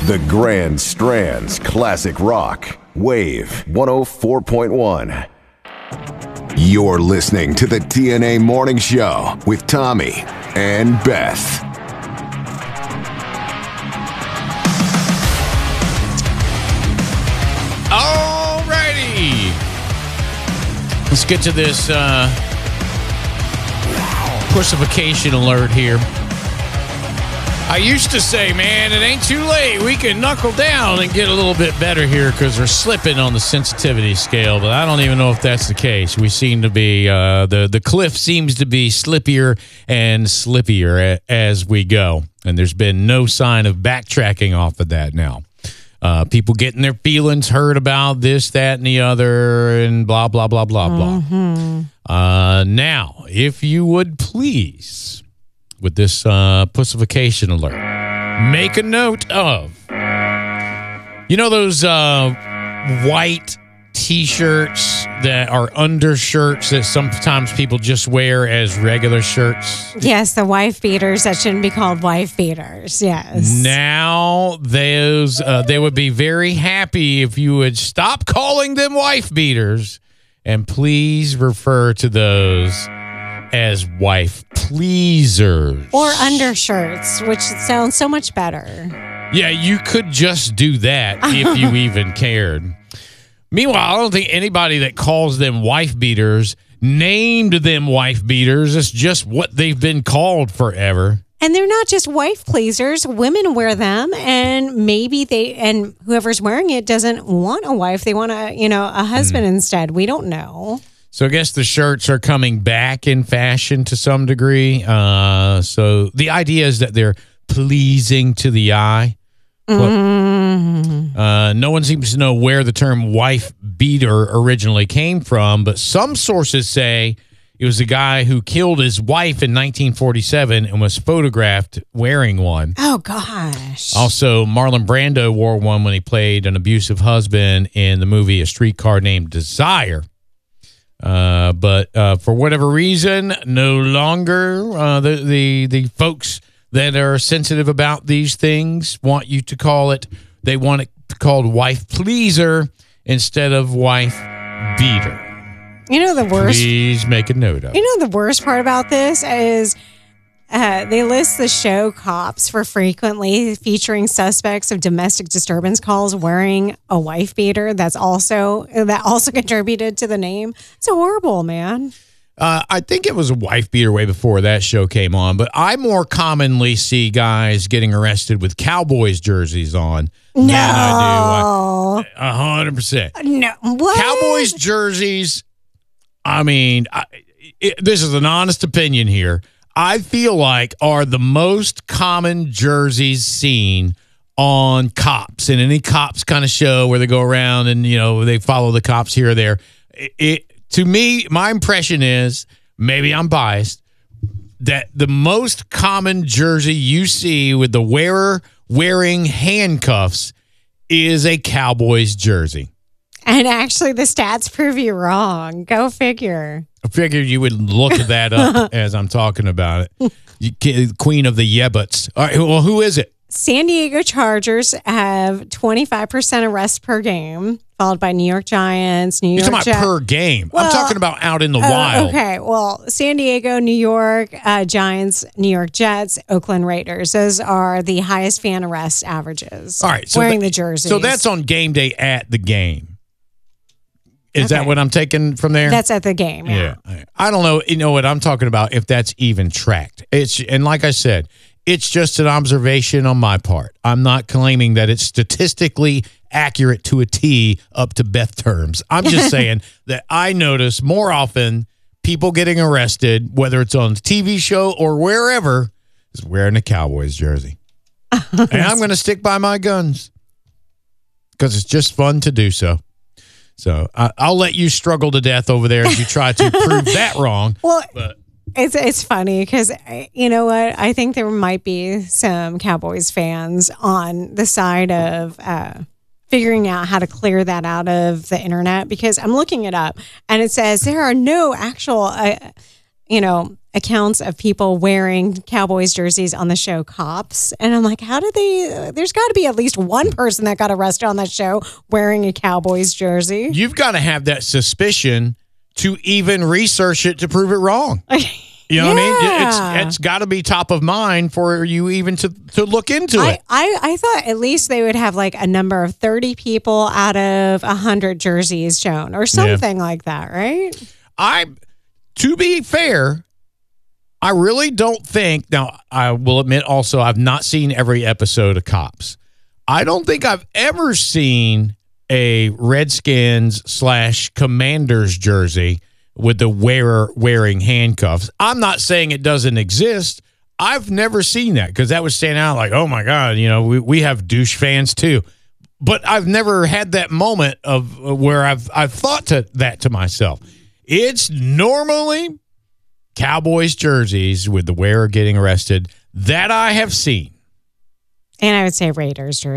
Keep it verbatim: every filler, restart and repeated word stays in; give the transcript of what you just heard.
The Grand Strands Classic Rock, Wave one oh four point one. You're listening to the T N A Morning Show with Tommy and Beth. Alrighty. Let's get to this uh, pussification alert here. I used to say, man, it ain't too late. We can knuckle down and get a little bit better here because we're slipping on the sensitivity scale, but I don't even know if that's the case. We seem to be, uh, the, the cliff seems to be slippier and slippier a, as we go, and there's been no sign of backtracking off of that now. Uh, people getting their feelings hurt about this, that, and the other, and blah, blah, blah, blah, blah. Mm-hmm. Uh, now, if you would please, with this uh, pussification alert, make a note of, you know those uh, white T-shirts that are undershirts that sometimes people just wear as regular shirts? Yes, the wife beaters that shouldn't be called wife beaters. Yes. Now, those uh, they would be very happy if you would stop calling them wife beaters and please refer to those as wife pleasers. Or undershirts, which sounds so much better. Yeah, you could just do that if you even cared. Meanwhile, I don't think anybody that calls them wife beaters named them wife beaters. It's just what they've been called forever. And they're not just wife pleasers. Women wear them, and maybe they, and whoever's wearing it doesn't want a wife. They want a, you know, a husband mm. instead. We don't know. So I guess the shirts are coming back in fashion to some degree. Uh, so the idea is that they're pleasing to the eye. Mm-hmm. Uh, no one seems to know where the term wife beater originally came from, but some sources say it was a guy who killed his wife in nineteen forty-seven and was photographed wearing one. Oh, gosh. Also, Marlon Brando wore one when he played an abusive husband in the movie A Streetcar Named Desire. Uh, but uh, for whatever reason, no longer uh, the, the the folks that are sensitive about these things want you to call it, they want it called wife pleaser instead of wife beater. You know the worst? Please make a note of. You know the worst part about this is uh, they list the show Cops for frequently featuring suspects of domestic disturbance calls wearing a wife beater. That's also that also contributed to the name. It's horrible, man. Uh, I think it was a wife beater way before that show came on, but I more commonly see guys getting arrested with Cowboys jerseys on no. than I do. A hundred percent. No, what? Cowboys jerseys. I mean, I, it, this is an honest opinion here. I feel like are the most common jerseys seen on Cops in any Cops kind of show where they go around and, you know, they follow the cops here or there. It, it to me, my impression is, maybe I'm biased, that the most common jersey you see with the wearer wearing handcuffs is a Cowboys jersey. And actually, the stats prove you wrong. Go figure. I figured you would look that up as I'm talking about it. You, Queen of the Yebuts. All right, well, who is it? San Diego Chargers have twenty-five percent arrests per game, followed by New York Giants, New York You're talking Jets. about per game. Well, I'm talking about out in the uh, wild. Okay, well, San Diego, New York uh, Giants, New York Jets, Oakland Raiders. Those are the highest fan arrest averages. All right, so wearing the, the jerseys. So that's on game day at the game. Is okay. that what I'm taking from there? That's at the game, yeah. yeah. I don't know. You know what I'm talking about, if that's even tracked. It's And like I said, it's just an observation on my part. I'm not claiming that it's statistically accurate to a T up to Beth terms. I'm just saying that I notice more often people getting arrested, whether it's on the T V show or wherever, is wearing a Cowboys jersey. And I'm going to stick by my guns because it's just fun to do so. So I, I'll let you struggle to death over there as you try to prove that wrong. Well, but. It's it's funny because, you know what, I think there might be some Cowboys fans on the side of uh, figuring out how to clear that out of the internet, because I'm looking it up and it says there are no actual uh, you know, accounts of people wearing Cowboys jerseys on the show Cops. And I'm like, how did they, there's got to be at least one person that got arrested on that show wearing a Cowboys jersey. You've got to have that suspicion to even research it to prove it wrong. You know yeah. what I mean? It's it's got to be top of mind for you even to, to look into I, it. I, I thought at least they would have like a number of thirty people out of one hundred jerseys shown or something yeah. like that, right? I, to be fair, I really don't think, now I will admit also I've not seen every episode of Cops. I don't think I've ever seen a Redskins slash Commanders jersey with the wearer wearing handcuffs. I'm not saying it doesn't exist. I've never seen that because that would stand out like, oh my God, you know, we, we have douche fans too. But I've never had that moment of where I've I've thought to that to myself. It's normally Cowboys jerseys with the wearer getting arrested that I have seen. And I would say Raiders jerseys.